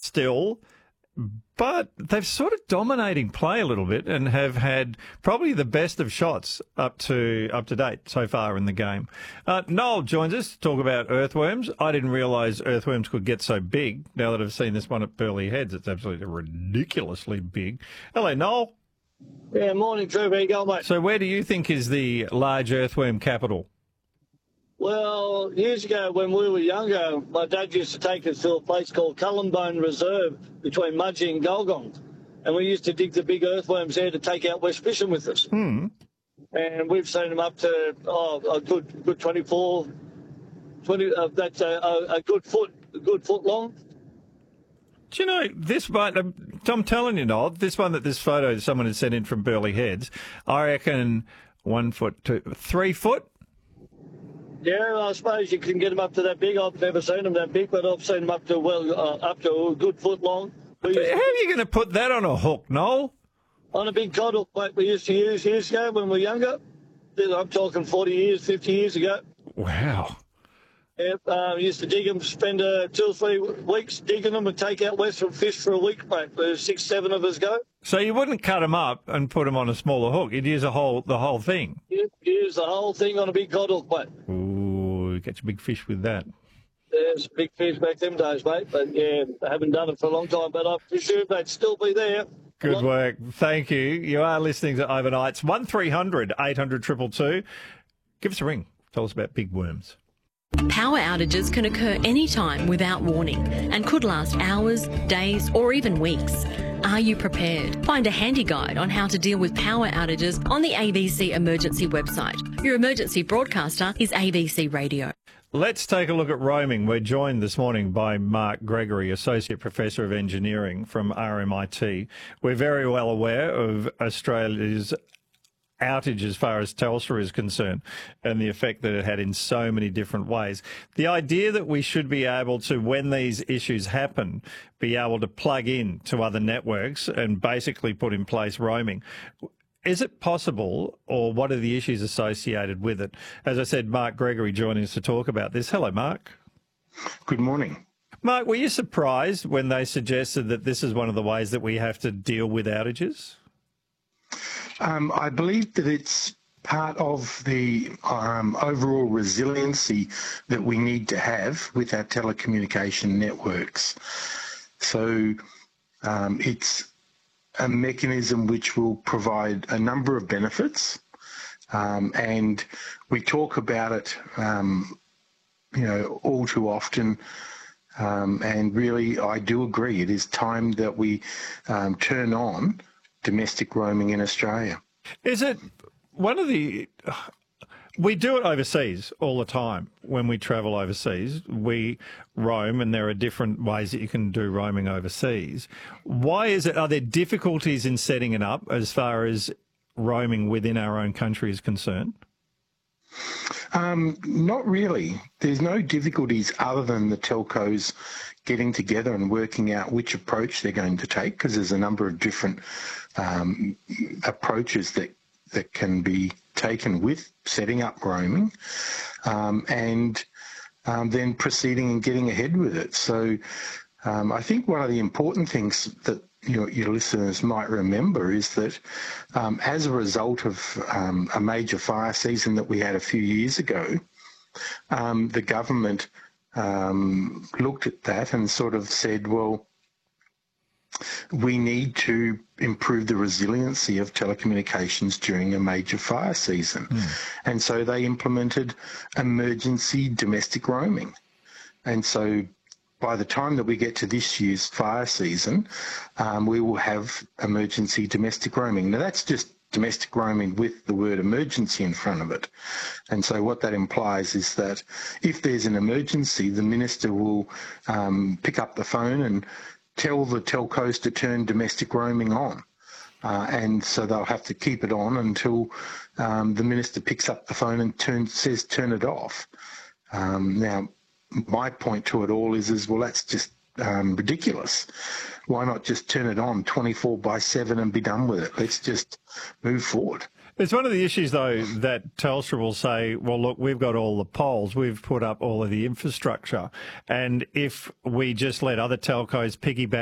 still, but they've sort of dominating play a little bit and have had probably the best of shots up to date so far in the game. Noel joins us to talk about earthworms. I didn't realise earthworms could get so big. Now that I've seen this one at Burleigh Heads, it's absolutely ridiculously big. Hello, Noel. Yeah, morning, Drew. How you going, mate? So where do you think is the large earthworm capital? Well, years ago when we were younger, my dad used to take us to a place called Cullenbone Reserve between Mudgee and Gulgong. And we used to dig the big earthworms there to take out west fishing with us. And we've seen them up to a good 24, 20, that's a good foot long. Do you know, this one, I'm telling you, Noel, this one that this photo someone had sent in from Burleigh Heads, I reckon 1 foot to 3 foot. Yeah, I suppose you can get them up to that big. I've never seen them that big, but I've seen them up to a good foot long. How are you going to put that on a hook, Noel? On a big cod hook like we used to use years ago when we were younger. I'm talking 40 years, 50 years ago. Wow. Yeah, used to dig them, spend 2 or 3 weeks digging them and take out western fish for a week, mate. There's 6, 7 of us go. So you wouldn't cut them up and put them on a smaller hook. You'd use the whole thing. You'd use the whole thing on a big cod hook, mate. Ooh, you catch a big fish with that. There's big fish back them days, mate. But, yeah, I haven't done it for a long time, but I presume they'd still be there. Good work. Thank you. You are listening to Overnights. 1300 800 222. Give us a ring. Tell us about big worms. Power outages can occur anytime without warning and could last hours, days or even weeks. Are you prepared? Find a handy guide on how to deal with power outages on the ABC Emergency website. Your emergency broadcaster is ABC Radio. Let's take a look at roaming. We're joined this morning by Mark Gregory, Associate Professor of Engineering from RMIT. We're very well aware of Australia's outage as far as Telstra is concerned and the effect that it had in so many different ways. The idea that we should be able to, when these issues happen, be able to plug in to other networks and basically put in place roaming. Is it possible, or what are the issues associated with it? As I said, Mark Gregory joining us to talk about this. Hello, Mark. Good morning. Mark, were you surprised when they suggested that this is one of the ways that we have to deal with outages? I believe that it's part of the overall resiliency that we need to have with our telecommunication networks. So it's a mechanism which will provide a number of benefits, and we talk about it, all too often. And really, I do agree. It is time that we turn on domestic roaming in Australia. Is it one of the... We do it overseas all the time. When we travel overseas, we roam, and there are different ways that you can do roaming overseas. Why is it? Are there difficulties in setting it up as far as roaming within our own country is concerned? Not really. There's no difficulties other than the telcos getting together and working out which approach they're going to take, because there's a number of different approaches that can be taken with setting up roaming, and then proceeding and getting ahead with it. So I think one of the important things that your listeners might remember is that as a result of a major fire season that we had a few years ago, the government looked at that and sort of said, well, we need to improve the resiliency of telecommunications during a major fire season. And so they implemented emergency domestic roaming. And so by the time that we get to this year's fire season, we will have emergency domestic roaming. Now, that's just domestic roaming with the word emergency in front of it. And so what that implies is that if there's an emergency, the minister will pick up the phone and tell the telcos to turn domestic roaming on. And so they'll have to keep it on until the minister picks up the phone and says turn it off. Now, my point to it all is well, that's just ridiculous. Why not just turn it on 24/7 and be done with it? Let's just move forward. It's one of the issues, though, that Telstra will say, well, look, we've got all the poles, we've put up all of the infrastructure, and if we just let other telcos piggyback